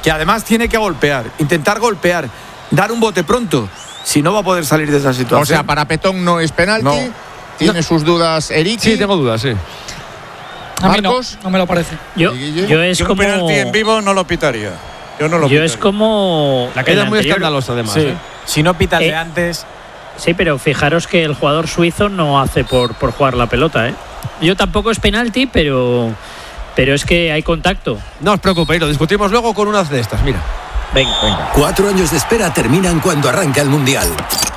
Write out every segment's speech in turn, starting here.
que además tiene que golpear, intentar golpear, dar un bote pronto, si no va a poder salir de esa situación. O sea, para Petón no es penalti. No. ¿Tiene sus dudas Eric? Sí, tengo dudas, sí. A mí Marcos, no me lo parece. Yo es Un como penalti en vivo no lo pitaría. Yo no lo pitaría. es como La queda el muy anterior. escandalosa, además. Sí. ¿eh? Si no pitas de antes. Sí, pero fijaros que el jugador suizo no hace por jugar la pelota, ¿eh? Yo tampoco es penalti, pero es que hay contacto. No os preocupéis, lo discutimos luego con unas de estas, mira. Venga. 4 años de espera terminan cuando arranca el Mundial.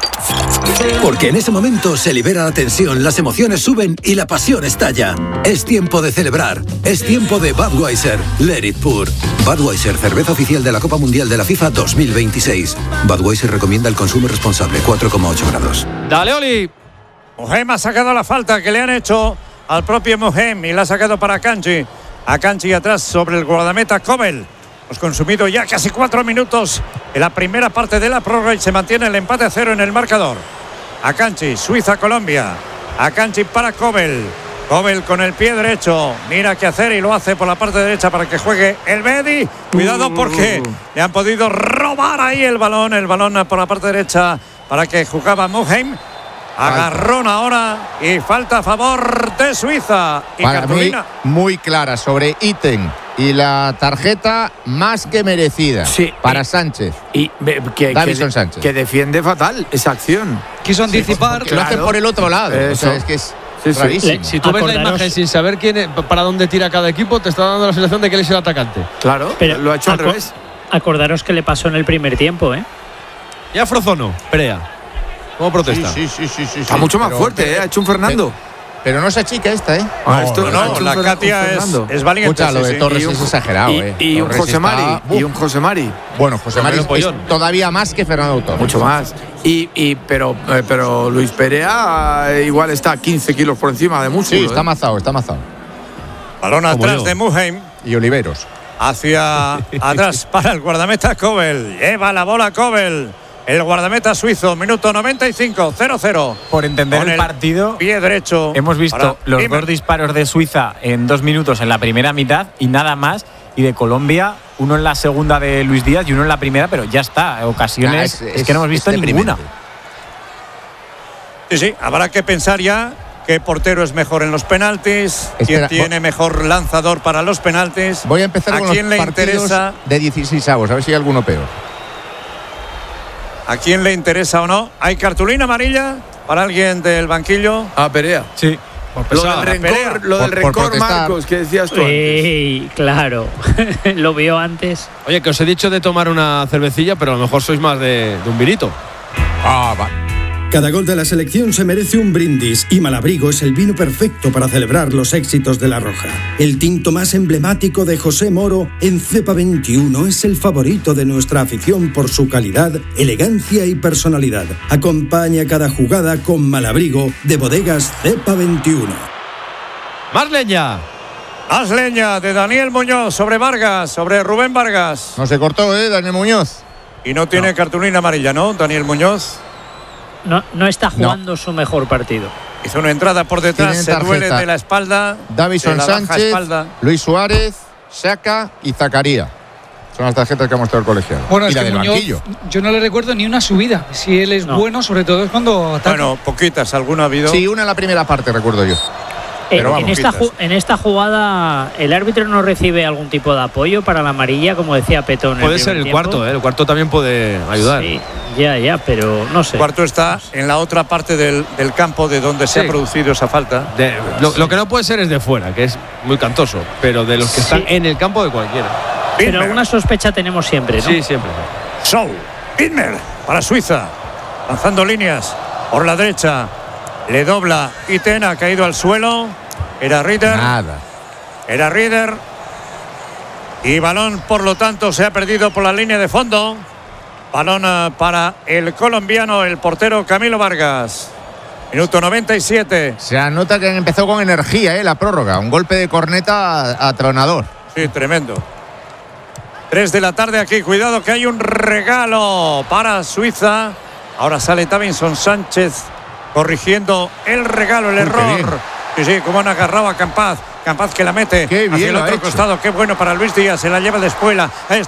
Porque en ese momento se libera la tensión, las emociones suben y la pasión estalla. Es tiempo de celebrar. Es tiempo de Budweiser. Let it pour. Budweiser, cerveza oficial de la Copa Mundial de la FIFA 2026. Budweiser recomienda el consumo responsable, 4,8 grados. Dale, Oli. Muhem ha sacado la falta que le han hecho al propio Muhem y la ha sacado para Akanji. Akanji atrás sobre el guardameta Kobel. Hemos consumido ya casi 4 minutos en la primera parte de la prórroga y se mantiene el empate a 0 en el marcador. Akanji, Suiza-Colombia. Akanji para Kobel. Kobel con el pie derecho. Mira qué hacer y lo hace por la parte derecha para que juegue el Bedi. Cuidado porque le han podido robar ahí el balón. El balón por la parte derecha para que jugaba Muhem. Agarrón ahora y falta a favor de Suiza. Y para mí, Cartulina. muy clara sobre Itten. Y la tarjeta más que merecida para Sánchez. Y Davison Sánchez. Que defiende fatal esa acción. Quiso anticipar. Que lo hacen por el otro lado. O sea, es que es rarísimo. Si tú ves la imagen sin saber para dónde tira cada equipo, te está dando la sensación de que él es el atacante. Claro, pero lo ha hecho al revés. Acordaros que le pasó en el primer tiempo, ¿eh? Ya Frozono, Perea. ¿Cómo protesta? Sí. Está mucho más fuerte, ha hecho un Fernando. Pero no se achica esta, ¿eh? No, la Katia es valiente. Escucha, lo de Torres es exagerado, Y un Torres José Mari. Y un José Mari. Bueno, José Mari es todavía más que Fernando Torres. Mucho más. Pero Luis Perea igual está 15 kilos por encima de músculo. Sí, está amazado. Balón atrás de Muhem. Y Oliveros. Hacia atrás para el guardameta Kobel. Lleva la bola Kobel. El guardameta suizo, minuto 95, 0-0. Por entender Con el partido, pie derecho. hemos visto los Imer. 2 disparos de Suiza en 2 minutos en la primera mitad y nada más. Y de Colombia, uno en la segunda de Luis Díaz y uno en la primera, pero ya está. Ocasiones es que no hemos visto ninguna. Sí, habrá que pensar ya qué portero es mejor en los penaltis, quién tiene mejor lanzador para los penaltis. Voy a empezar ¿A con quién los le partidos interesa? de 16avos, a ver si hay alguno peor. ¿A quién le interesa o no? ¿Hay cartulina amarilla para alguien del banquillo? Ah, Perea. Sí. Lo del rencor, Marcos, que decías tú antes. Claro. Lo vio antes. Oye, que os he dicho de tomar una cervecilla, pero a lo mejor sois más de un vinito. Cada gol de la selección se merece un brindis y Malabrigo es el vino perfecto para celebrar los éxitos de la Roja. El tinto más emblemático de José Moro en Cepa 21 es el favorito de nuestra afición por su calidad, elegancia y personalidad. Acompaña cada jugada con Malabrigo de Bodegas Cepa 21. ¡Más leña! Más leña de Daniel Muñoz sobre Vargas, sobre Rubén Vargas. No se cortó, Daniel Muñoz. Y no tiene cartulina amarilla, ¿no? Daniel Muñoz. No está jugando su mejor partido. Hizo una entrada por detrás, se duele de la espalda. Davison Sánchez, Luis Suárez, Xhaka y Zakaria. Son las tarjetas que ha mostrado el colegiado. Bueno, y es la que del Muñoz, banquillo. yo no le recuerdo ni una subida. Si él es bueno, sobre todo es cuando ataca. Bueno, poquitas, alguna ha habido. Sí, una en la primera parte, recuerdo yo. Pero vamos, en esta jugada, ¿el árbitro no recibe algún tipo de apoyo para la amarilla, como decía Petón? Puede ser el cuarto, el cuarto también puede ayudar. Sí, ya, pero no sé. El cuarto está en la otra parte del campo de donde se ha producido esa falta. Lo que no puede ser es de fuera, que es muy cantoso, pero de los que están en el campo de cualquiera. Pero alguna sospecha tenemos siempre, ¿no? Sí, siempre. Show, Inmer para Suiza, lanzando líneas por la derecha. Le dobla Itten, ha caído al suelo. Era Rieder. Era Rieder. Y balón, por lo tanto, se ha perdido por la línea de fondo. Balón para el colombiano, el portero Camilo Vargas. Minuto 97. Se anota que empezó con energía, la prórroga. Un golpe de corneta atronador. Sí, tremendo. 3 de la tarde aquí. Cuidado que hay un regalo para Suiza. Ahora sale Davison Sánchez corrigiendo el regalo, el error. Sí, como han agarrado a Campaz. Campaz que la mete hacia el otro costado. Qué bueno para Luis Díaz. Se la lleva de espuela.